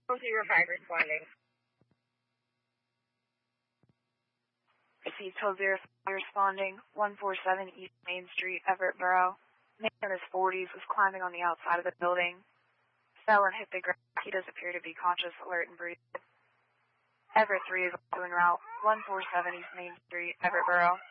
205 responding. Seat 205 responding, 147 East Main Street, Everett Borough. Man in his 40s was climbing on the outside of the building. Fell and hit the ground. He does appear to be conscious, alert, and breathing. Everett 3 is also en route, 147 East Main Street, Everett Borough.